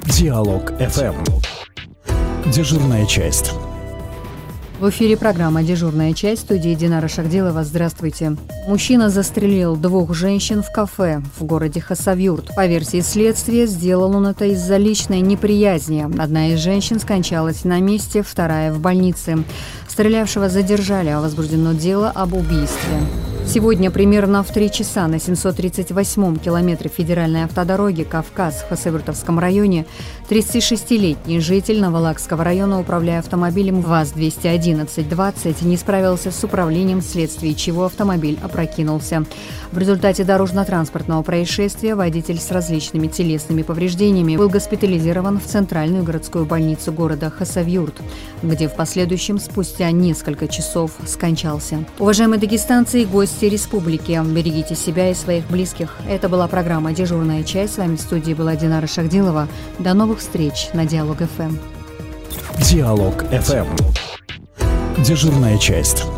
Диалог ФМ. Дежурная часть. В эфире программа «Дежурная часть», в студии Динара Шахдилова. Здравствуйте. Мужчина застрелил 2 женщин в кафе в городе Хасавюрт. По версии следствия, сделал он это из-за личной неприязни. Одна из женщин скончалась на месте, вторая в больнице. Стрелявшего задержали, а возбуждено дело об убийстве. Сегодня примерно в 3 часа на 738-м километре федеральной автодороги Кавказ в Хасавюртовском районе 36-летний житель Навалакского района, управляя автомобилем ВАЗ-211-20, не справился с управлением, вследствие чего автомобиль опрокинулся. В результате дорожно-транспортного происшествия водитель с различными телесными повреждениями был госпитализирован в центральную городскую больницу города Хасавюрт, где в последующем спустя несколько часов скончался. Уважаемые дагестанцы и гости республики, берегите себя и своих близких. Это была программа «Дежурная часть». С вами в студии была Динара Шахдилова. До новых встреч на Диалог ФМ. Диалог ФМ. Дежурная часть.